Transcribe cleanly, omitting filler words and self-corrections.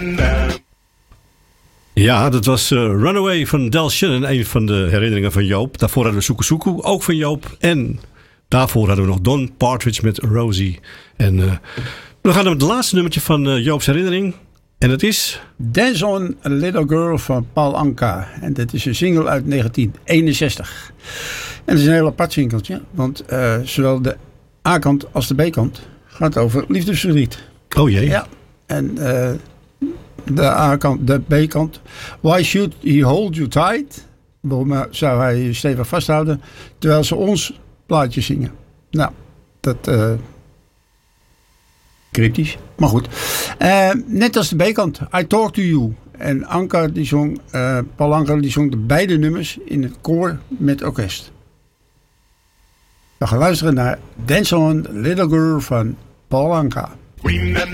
Ja, dat was Runaway van Del Shannon, een van de herinneringen van Joop. Daarvoor hadden we Suku Suku, ook van Joop. En daarvoor hadden we nog Don Partridge met Rosie. En we gaan naar het laatste nummertje van Joop's herinnering. En dat is... Dance on a Little Girl van Paul Anka. En dat is een single uit 1961. En het is een heel apart singeltje. Want zowel de A-kant als de B-kant gaat over liefdesverdriet. Oh jee. Ja. En de A-kant, de B-kant. Why should he hold you tight? Waarom zou hij je stevig vasthouden? Terwijl ze ons plaatje zingen. Nou, dat... cryptisch, maar goed. Net als de B-kant, I Talk To You. En Anka, die zong, Paul Anka, die zong de beide nummers in het koor met orkest. We gaan luisteren naar Dance On, Little Girl van Paul Anka.